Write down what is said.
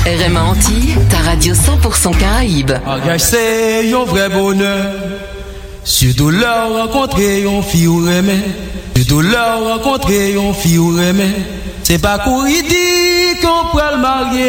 RMA Antilles, ta radio 100% Caraïbes. C'est un vrai bonheur. Surtout là rencontrer une fille ou remè. Surtout là rencontrer une fille ou remè. C'est pas courir dit qu'on peut le marier.